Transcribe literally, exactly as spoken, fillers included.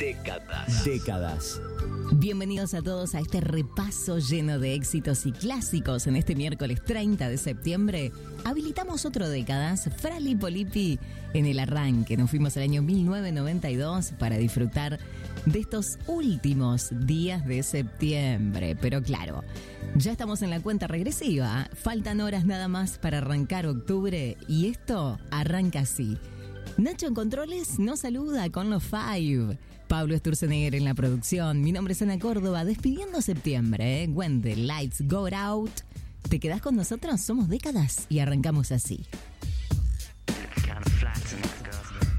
Décadas. Décadas. Bienvenidos a todos a este repaso lleno de éxitos y clásicos. En este miércoles treinta de septiembre habilitamos otro Décadas. Frali Polipi en el arranque. Nos fuimos al año mil novecientos noventa y dos para disfrutar de estos últimos días de septiembre. Pero claro, ya estamos en la cuenta regresiva. Faltan horas nada más para arrancar octubre y esto arranca así. Nacho en Controles nos saluda con los Five. Pablo Sturzenegger en la producción. Mi nombre es Ana Córdoba. Despidiendo septiembre, ¿eh? When the lights go out. ¿Te quedás con nosotros? Somos Décadas y arrancamos así.